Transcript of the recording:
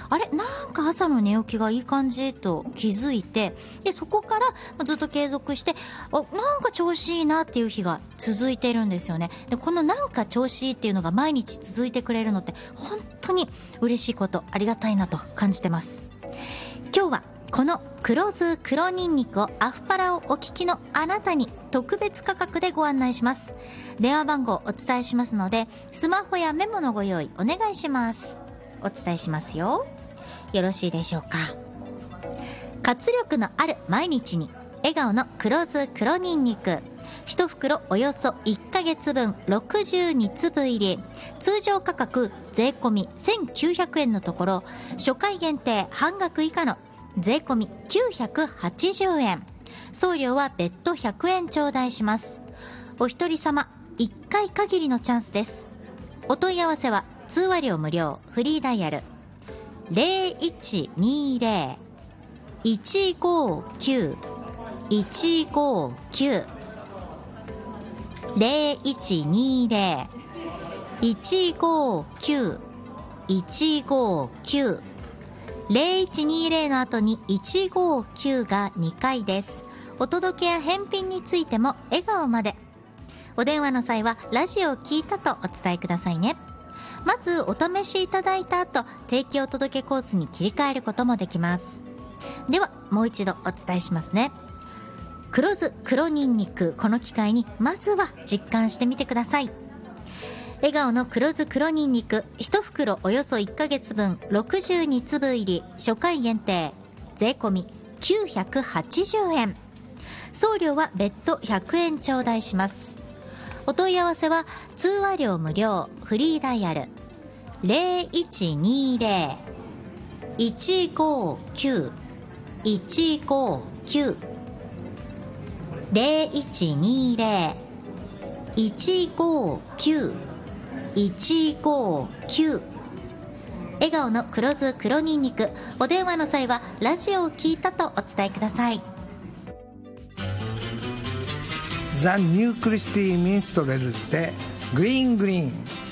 あれなんか朝の寝起きがいい感じと気づいて、でそこからずっと継続して、なんか調子いいなっていう日が続いてるんですよね。でこのなんか調子いいっていうのが毎日続いてくれるのって本当に嬉しいこと、ありがたいなと感じてます。今日はこの黒酢黒ニンニクをアフパラをお聞きのあなたに特別価格でご案内します。電話番号お伝えしますので、スマホやメモのご用意お願いします。お伝えしますよ。よろしいでしょうか。活力のある毎日に笑顔の黒酢黒ニンニク、1袋およそ1ヶ月分62粒入り、通常価格税込み1900円のところ、初回限定半額以下の税込み980円、送料は別途100円頂戴します。お一人様1回限りのチャンスです。お問い合わせは通話料無料、フリーダイヤル 0120-159-159 0120-159-159 0120の後に159が2回です。お届けや返品についても笑顔まで。お電話の際はラジオを聞いたとお伝えくださいね。まずお試しいただいた後、定期お届けコースに切り替えることもできます。ではもう一度お伝えしますね。黒酢黒ニンニク、この機会にまずは実感してみてください。笑顔の黒酢黒ニンニク1袋およそ1ヶ月分62粒入り、初回限定税込み980円、送料は別途100円頂戴します。お問い合わせは通話料無料、フリーダイヤル 0120-159-159 0120-159-159 笑顔の黒酢黒ニンニク、お電話の際はラジオを聞いたとお伝えください。 ザ・ニュークリスティ・ミンストレルズでグリーングリーン。